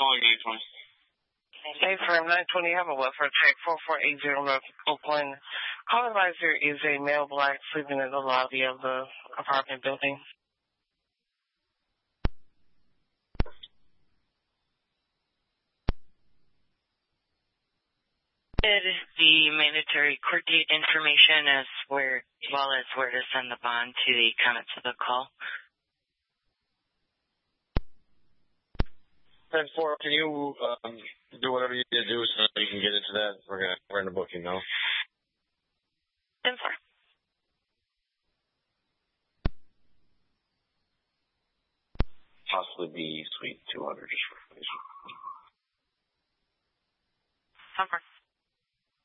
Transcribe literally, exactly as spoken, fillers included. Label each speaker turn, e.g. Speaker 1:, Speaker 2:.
Speaker 1: calling nine twenty.
Speaker 2: Hey, firm nine twenty, have a welfare check four four eight zero North Oakland. Call advisor is a male black sleeping in the lobby of the apartment building.
Speaker 3: It is the mandatory court date information as where, well as where to send the bond to the comments of the call.
Speaker 1: ten four, can you um, do whatever you need to do so you can get into that? We're gonna we're in the booking now.
Speaker 3: ten four.
Speaker 1: Possibly be suite two hundred just for information.
Speaker 3: ten four.